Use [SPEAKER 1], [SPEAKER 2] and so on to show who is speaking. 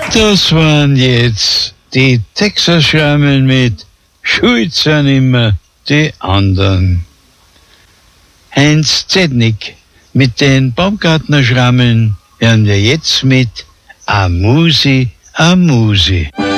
[SPEAKER 1] Das waren jetzt die Texas Schrammen mit Schuld sind immer die anderen. Heinz Zednik mit den Baumgartner Schrammen hören wir jetzt mit Amusi, Amusi.